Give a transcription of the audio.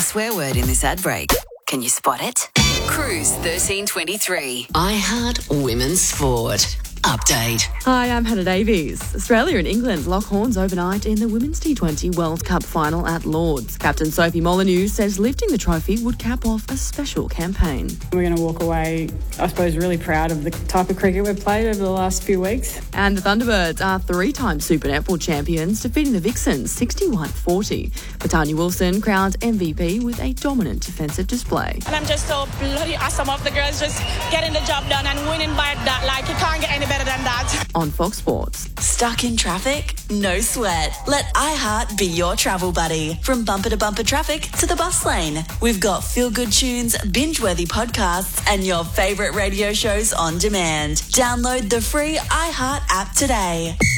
swear word in this ad break. Can you spot it? Cruise 1323. iHeart Women's Sport. Update. Hi, I'm Hannah Davies. Australia and England lock horns overnight in the Women's T20 World Cup final at Lords. Captain Sophie Molyneux says lifting the trophy would cap off a special campaign. We're going to walk away, I suppose, really proud of the type of cricket we've played over the last few weeks. And the Thunderbirds are three-time Super Netball champions, defeating the Vixens 61-40. Tanya Wilson crowned MVP with a dominant defensive display. And I'm just so bloody awesome of the girls just getting the job done and winning by that. Like, you can't get any better than that. On Fox Sports. Stuck in traffic? No sweat. Let iHeart be your travel buddy. From bumper to bumper traffic to the bus lane. We've got feel-good tunes, binge-worthy podcasts, and your favourite radio shows on demand. Download the free iHeart app today.